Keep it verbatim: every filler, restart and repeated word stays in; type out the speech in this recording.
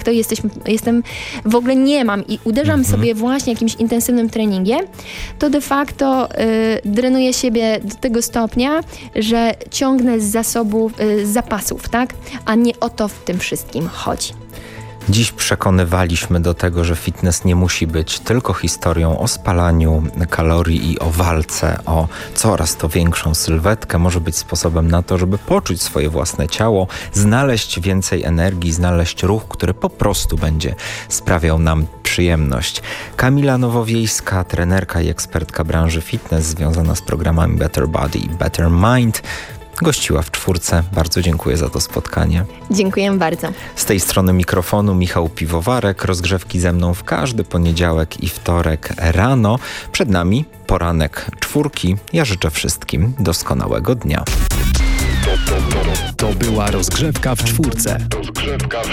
facto jesteśmy, jestem, w ogóle nie mam i uderzam Mhm. sobie właśnie jakimś intensywnym treningiem, to de facto y, drenuję siebie do tego stopnia, że ciągnę z zasobów, y, z zapasów, tak? A nie o to w tym wszystkim chodzi. Dziś przekonywaliśmy do tego, że fitness nie musi być tylko historią o spalaniu kalorii i o walce o coraz to większą sylwetkę. Może być sposobem na to, żeby poczuć swoje własne ciało, znaleźć więcej energii, znaleźć ruch, który po prostu będzie sprawiał nam przyjemność. Kamila Nowowiejska, trenerka i ekspertka branży fitness związana z programami Better Body i Better Mind, gościła w czwórce. Bardzo dziękuję za to spotkanie. Dziękuję bardzo. Z tej strony mikrofonu Michał Piwowarek. Rozgrzewki ze mną w każdy poniedziałek i wtorek rano. Przed nami poranek czwórki. Ja życzę wszystkim doskonałego dnia. To była rozgrzewka w czwórce. Rozgrzewka w